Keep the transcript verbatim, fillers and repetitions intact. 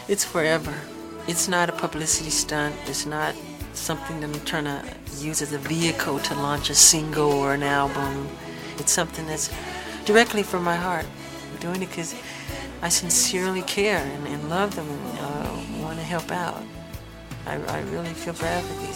It's forever. It's not a publicity stunt. It's not something that I'm trying to use as a vehicle to launch a single or an album. It's something that's directly from my heart. I'm doing it because I sincerely care and, and love them and uh, want to help out. I, I really feel bad for these